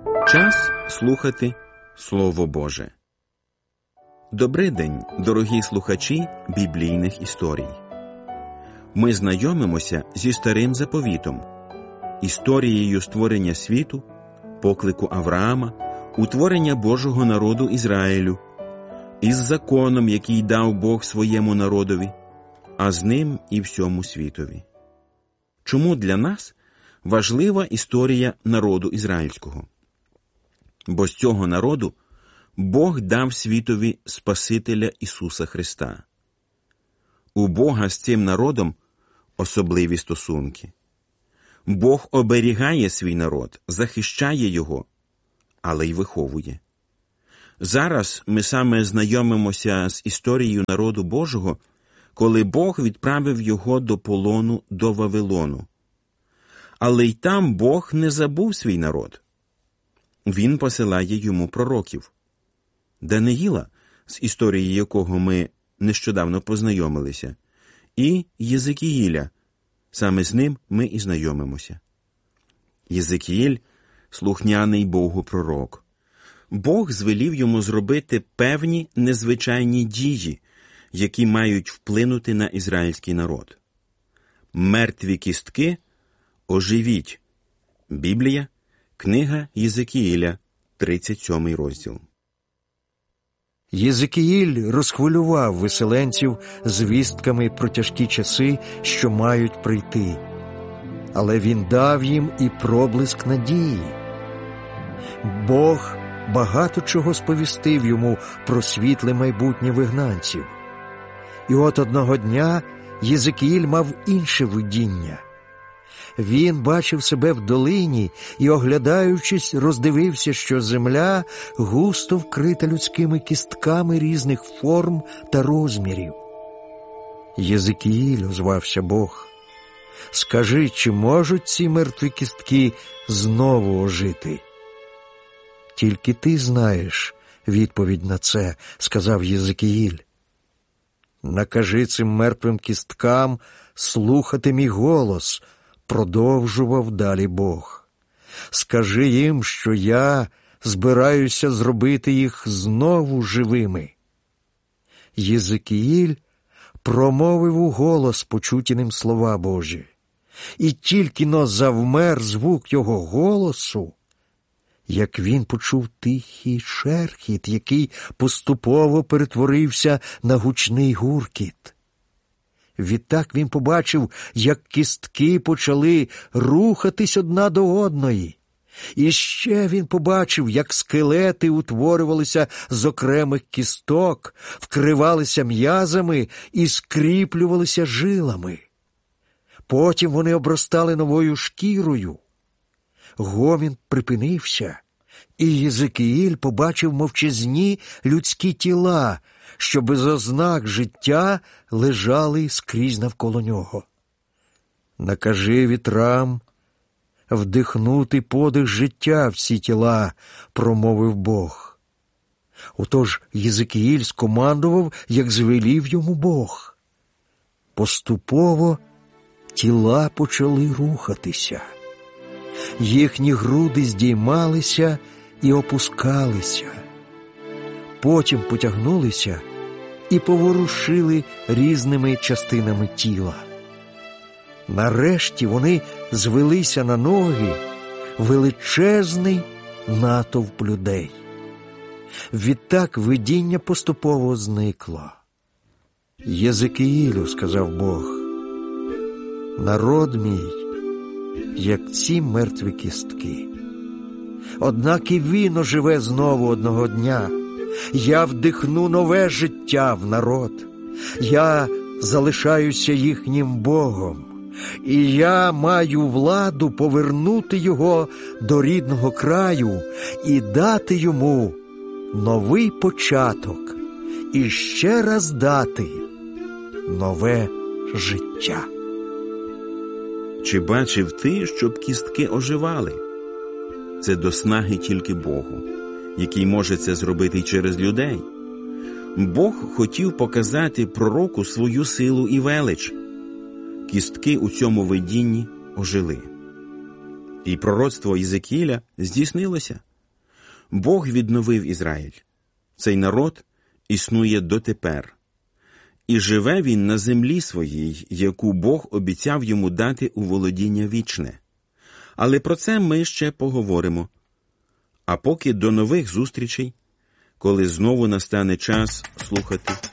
Час слухати Слово Боже. Добрий день, дорогі слухачі біблійних історій. Ми знайомимося зі Старим Заповітом, історією створення світу, поклику Авраама, утворення Божого народу Ізраїлю, із законом, який дав Бог своєму народові, а з ним і всьому світові. Чому для нас важлива історія народу ізраїльського? Бо з цього народу Бог дав світові Спасителя Ісуса Христа. У Бога з цим народом особливі стосунки. Бог оберігає свій народ, захищає його, але й виховує. Зараз ми саме знайомимося з історією народу Божого, коли Бог відправив його до полону до Вавилону. Але й там Бог не забув свій народ. Він посилає йому пророків. Даниїла, з історією якого ми нещодавно познайомилися, і Єзекіїля, саме з ним ми і знайомимося. Єзекіїль – слухняний Богу пророк. Бог звелів йому зробити певні незвичайні дії, які мають вплинути на ізраїльський народ. Мертві кістки оживіть. Біблія, книга Єзекіїля, 37 розділ. Єзекіїль розхвилював виселенців звістками про тяжкі часи, що мають прийти. Але він дав їм і проблиск надії. Бог багато чого сповістив йому про світле майбутнє вигнанців. І от одного дня Єзекіїль мав інше видіння. Він бачив себе в долині і, оглядаючись, роздивився, що земля густо вкрита людськими кістками різних форм та розмірів. Єзекіїль, озвався Бог, скажи, чи можуть ці мертві кістки знову ожити? Тільки ти знаєш відповідь на це, сказав Єзекіїль. Накажи цим мертвим кісткам слухати мій голос, продовжував далі Бог. Скажи їм, що я збираюся зробити їх знову живими. Єзекіїль промовив у голос почуті ним слова Божі. І тільки-но завмер звук його голосу, як він почув тихий шерхіт, який поступово перетворився на гучний гуркіт. Відтак він побачив, як кістки почали рухатись одна до одної. І ще він побачив, як скелети утворювалися з окремих кісток, вкривалися м'язами і скріплювалися жилами. Потім вони обростали новою шкірою. Гомін припинився, і Єзекіїль побачив мовчазні людські тіла, що без ознак життя лежали скрізь навколо нього. Накажи вітрам вдихнути подих життя в ці тіла, промовив Бог. Отож Єзекіїль скомандував, як звелів йому Бог. Поступово тіла почали рухатися. Їхні груди здіймалися і опускалися. Потім потягнулися і поворушили різними частинами тіла. Нарешті вони звелися на ноги, величезний натовп людей. Відтак видіння поступово зникло. Єзекіїлю, сказав Бог, народ мій, як ці мертві кістки. Однак і він оживе знову одного дня. Я вдихну нове життя в народ. Я залишаюся їхнім Богом. І я маю владу повернути його до рідного краю і дати йому новий початок. І ще раз дати нове життя. Чи бачив ти, щоб кістки оживали? Це до снаги тільки Богу, який може це зробити й через людей. Бог хотів показати пророку свою силу і велич. Кістки у цьому видінні ожили. І пророцтво Єзекіїля здійснилося. Бог відновив Ізраїль. Цей народ існує дотепер. І живе він на землі своїй, яку Бог обіцяв йому дати у володіння вічне. Але про це ми ще поговоримо. А поки до нових зустрічей, коли знову настане час слухати